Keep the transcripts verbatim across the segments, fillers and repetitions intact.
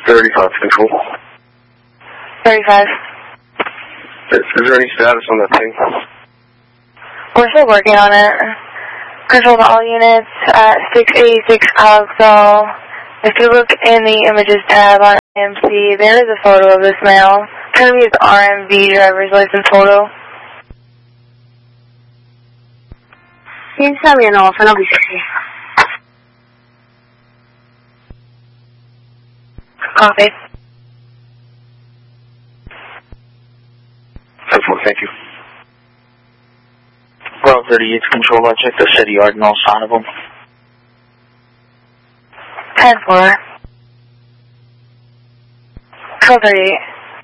thirty-five control. thirty-five. Is, is there any status on that thing? We're still working on it. Control to all units at six eighty-six Alexal. If you look in the images tab on A M C, there is a photo of this male. It's going to be his R M V driver's license photo. Sí, está bien, no, fue la visita. Copy. ten four, thank you. Well, thirty-eight control, I checked the city yard, no sign of him. ten four. Control thirty-eight.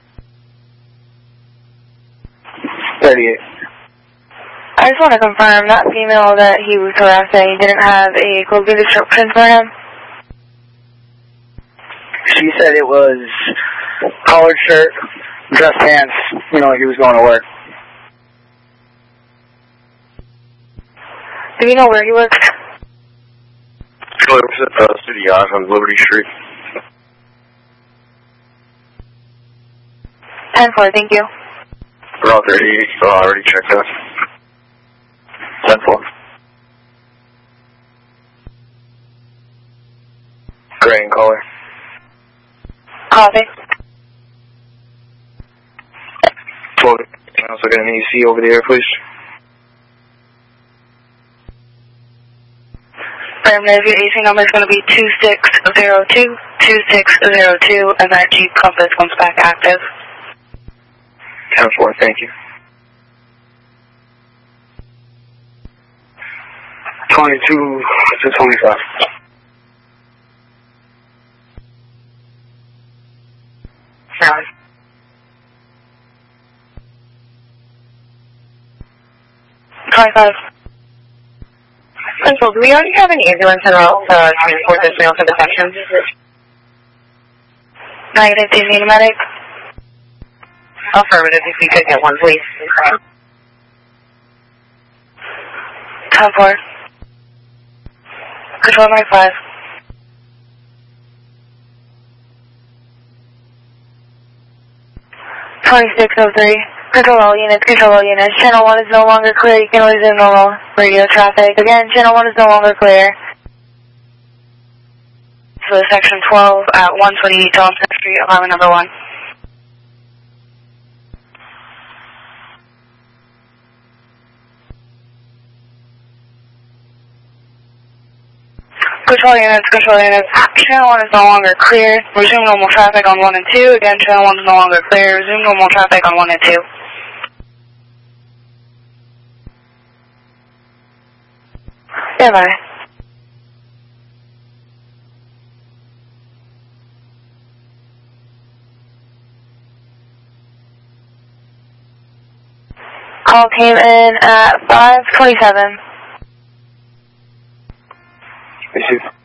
thirty-eight. I just want to confirm that female that he was harassing didn't have a clothing description for him. She said it was collared shirt, dress pants, you know, like he was going to work. Do you know where he works? So it was at uh, City Yard on Liberty Street. ten four, thank you. Route thirty-eight, so I already checked that. ten four. Gray in color. Copy. Can I also get an A C over there, please? Affirmative, your A C number is going to be two six zero two, two six zero two, and that Jeep Compass comes back active. ten four, thank you. twenty-two to twenty-five. Sorry. twenty-five. Control, do we already have an ambulance en route to transport this male to the section? Negative, do you need a medic? Affirmative, if we could get one, please. ten four. Control ninety-five. twenty-six oh three. Control all units, control all units. Channel one is no longer clear. You can resume normal radio traffic. Again, channel one is no longer clear. So section twelve at one twenty-eight Johnson Street, apartment number one. Control units, control units. Channel one is no longer clear. Resume normal traffic on one and two. Again, channel one is no longer clear. Resume normal traffic on one and two. Stand by. Call came in at five twenty-seven. Thank you.